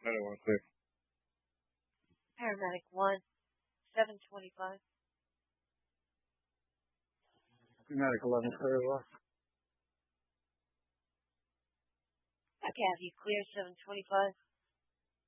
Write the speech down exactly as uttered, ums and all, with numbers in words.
I don't want to say. Paramedic one, seven twenty-five. Paramedic eleven, clear loss. I can have you clear seven twenty-five.